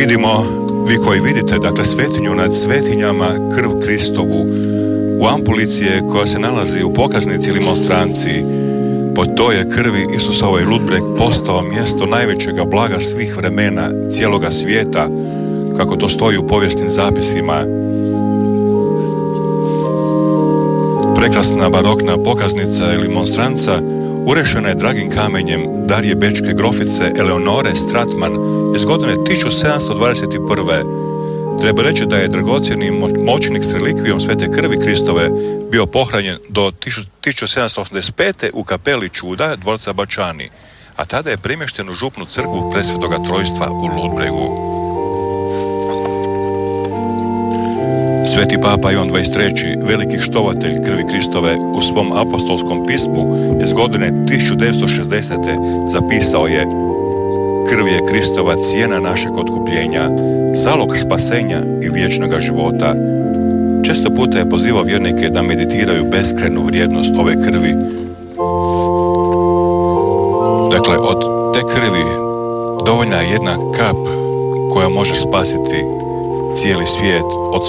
Vidimo, vi koji vidite, dakle, svetinju nad svetinjama, krv Kristovu, u ampulici je koja se nalazi u pokaznici ili monstranci. Po toj je krvi Isusovoj Ludbreg postao mjesto najvećega blaga svih vremena, cijeloga svijeta, kako to stoji u povijesnim zapisima. Prekrasna barokna pokaznica ili monstranca urešena je dragim kamenjem Darije bečke grofice Eleonore Stratman iz godine 1721. Treba reći da je dragocjeni moćnik s relikvijom Svete krvi Kristove bio pohranjen do 1785. u kapeli Čuda dvorca Bačani, a tada je premješten u župnu crkvu Presvetoga Trojstva u Ludbregu. Sveti papa Ivan XXIII, veliki štovatelj krvi Kristove, u svom apostolskom pismu iz godine 1960. zapisao je: krv je Kristova cijena našeg otkupljenja, zalog spasenja i vječnoga života. Često puta je pozivao vjernike da meditiraju beskrajnu vrijednost ove krvi. Dakle, od te krvi dovoljna je jedna kap koja može spasiti cijeli svijet od